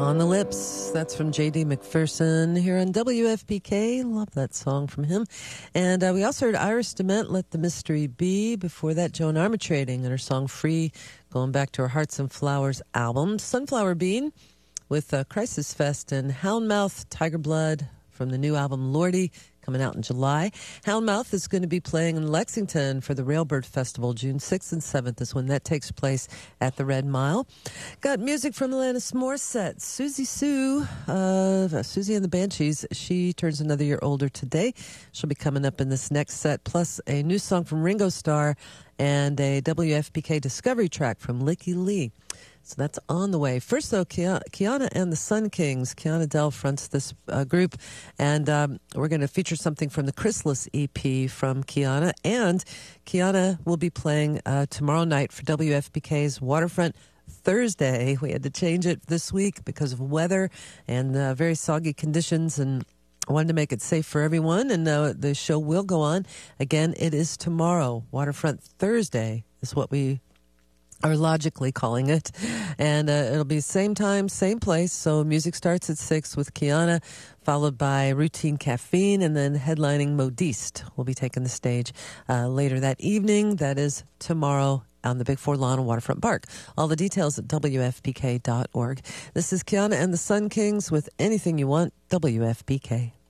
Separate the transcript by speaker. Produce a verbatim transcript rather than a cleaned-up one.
Speaker 1: On the Lips, that's from J D McPherson here on W F P K. Love that song from him. And uh, we also heard Iris DeMent, Let the Mystery Be. Before that, Joan Armatrading and her song Free, going back to her Hearts and Flowers album. Sunflower Bean with uh, Crisis Fest and Houndmouth, Tiger Blood from the new album Lordy, coming out in July. Houndmouth is going to be playing in Lexington for the Railbird Festival. June sixth and seventh is when that takes place at the Red Mile. Got music from Alanis Morissette. Susie Sue, uh, Susie and the Banshees, she turns another year older today. She'll be coming up in this next set, plus a new song from Ringo Starr and a W F P K Discovery track from Licky Lee. So that's on the way. First, though, Kiana and the Sun Kings. Kiana Dell fronts this uh, group, and um, we're going to feature something from the Chrysalis E P from Kiana. And Kiana will be playing uh, tomorrow night for W F P K's Waterfront Thursday. We had to change it this week because of weather and uh, very soggy conditions, and I wanted to make it safe for everyone, and uh, the show will go on. Again, it is tomorrow. Waterfront Thursday is what we are logically calling it. And uh, it'll be same time, same place. So music starts at six with Kiana, followed by Routine Caffeine, and then headlining Modiste will be taking the stage uh, later that evening. That is tomorrow on the Big Four Lawn and Waterfront Park. All the details at W F P K dot org. This is Kiana and the Sun Kings with Anything You Want, W F P K.